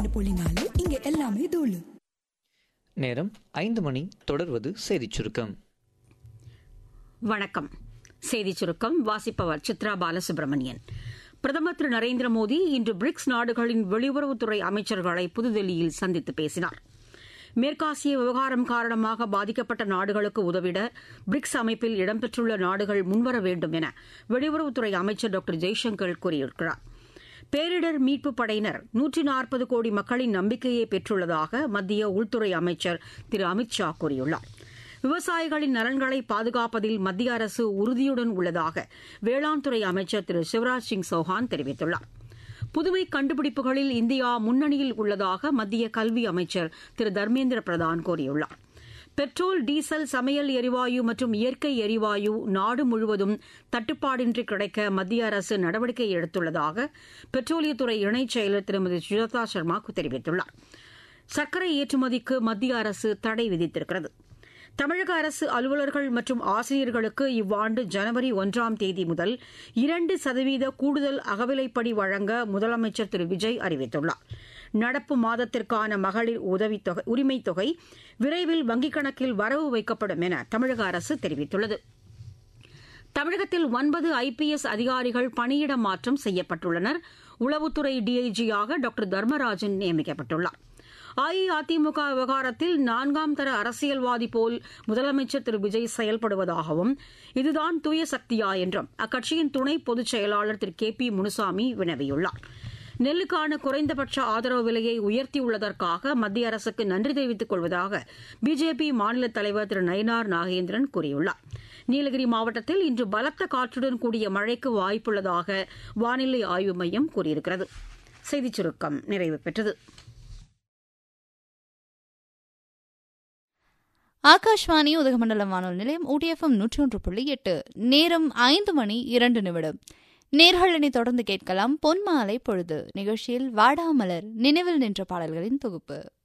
பொழினாலே இங்க எல்லாமே தூளு. நேரம் 5 மணி. தொடர்வது செய்திச் சுருக்கம். வணக்கம். செய்திச் சுருக்கம் வாசிப்பவர் சித்ரா பாலசுப்ரமணியன். பிரதமர் திரு நரேந்திர மோடி இன்று பிரிக்ஸ் நாடுகளின் வெளியுறவுத்துறை அமைச்சர்களை புதுதில்லியில் சந்தித்து பேசினார். மேற்காசிய விவகாரம் காரணமாக பாதிக்கப்பட்ட நாடுகளுக்கு உதவிட பிரிக்ஸ் அமைப்பில் இடம்பெற்றுள்ள நாடுகள் முன்வர வேண்டும் என வெளியுறவுத்துறை அமைச்சர் டாக்டர் ஜெய்சங்கர் கூறியிருக்கிறார். பேரிடர் மீட்புப் படையினர் 140 கோடி மக்களின் நம்பிக்கையை பெற்றுள்ளதாக மத்திய உள்துறை அமைச்சர் திரு அமித் ஷா கூறியுள்ளார். விவசாயிகளின் நலன்களை பாதுகாப்பதில் மத்திய அரசு உறுதியுடன் உள்ளதாக வேளாண் துறை அமைச்சர் திரு சிவராஜ் சிங் சௌஹான் தெரிவித்துள்ளார். புதுமை கண்டுபிடிப்புகளில் இந்தியா முன்னணியில் உள்ளதாக மத்திய கல்வி அமைச்சர் திரு தர்மேந்திர பிரதான் கூறியுள்ளார். பெட்ரோல், டீசல், சமையல் எரிவாயு மற்றும் இயற்கை எரிவாயு நாடு முழுவதும் தட்டுப்பாடின்றி கிடைக்க மத்திய அரசு நடவடிக்கை எடுத்துள்ளதாக பெட்ரோலியத்துறை இணைச் செயலர் திருமதி சுஜாதா சர்மா தெரிவித்துள்ளார். சர்க்கரை ஏற்றுமதிக்கு மத்திய அரசு தடை விதித்திருக்கிறது. தமிழக அரசு அலுவலர்கள் மற்றும் ஆசிரியர்களுக்கு இவ்வாண்டு ஜனவரி 1ஆம் தேதி முதல் 2% கூடுதல் அகவிலைப்படி வழங்க முதலமைச்சர் திரு விஜய் அறிவித்துள்ளார். நடப்பு மாதத்திற்கான மகளிர் உரிமைத் தொகை விரைவில் வங்கிக் கணக்கில் வரவு வைக்கப்படும் என தமிழக அரசு தெரிவித்துள்ளது. தமிழகத்தில் 9 IPS அதிகாரிகள் பணியிட மாற்றம் செய்யப்பட்டுள்ளனர். உளவுத்துறை டிஐஜியாக டாக்டர் தர்மராஜன் நியமிக்கப்பட்டுள்ளார். அஇஅதிமுக விவகாரத்தில் 4ஆம் தர அரசியல்வாதி போல் முதலமைச்சர் திரு விஜய் செயல்படுவதாகவும் இதுதான் தூய சக்தியா என்றும் அக்கட்சியின் துணை பொதுச் செயலாளர் திரு கே பி முனுசாமி வினவியுள்ளார். நெல்லுக்கான குறைந்தபட்ச ஆதரவு விலையை உயர்த்தியுள்ளதற்காக மத்திய அரசுக்கு நன்றி தெரிவித்துக் கொள்வதாக பிஜேபி மாநில தலைவர் திரு நயினார் நாகேந்திரன் கூறியுள்ளார். நீலகிரி மாவட்டத்தில் இன்று பலத்த காற்றுடன் கூடிய மழைக்கு வாய்ப்புள்ளதாக வானிலை ஆய்வு மையம் கூறியிருக்கிறது. செய்திச் சுருக்கம் நிறைவு பெற்றது. ஆகாஷ்வாணி உதகமண்டலம் வானொலி நிலையம் UTFM 101.8. நேரம் 5 மணி 2 நேர்களினை தொடர்ந்து கேட்கலாம் பொன்மாலை பொழுது நிகழ்ச்சியில் வாடாமலர் நினைவில் நின்ற பாடல்களின் தொகுப்பு.